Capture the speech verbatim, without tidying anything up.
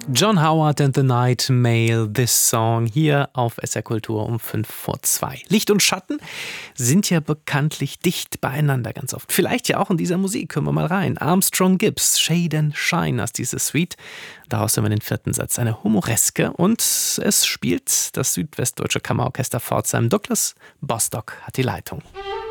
John Howard and the Night Mail, This Song, hier auf S R Kultur um fünf vor zwei. Licht und Schatten sind ja bekanntlich dicht beieinander ganz oft. Vielleicht ja auch in dieser Musik. Hören wir mal rein. Armstrong Gibbs, Shade and Shine, aus dieser Suite. Daraus hören wir den vierten Satz, eine Humoreske. Und es spielt das Südwestdeutsche Kammerorchester Pforzheim. Douglas Bostock hat die Leitung.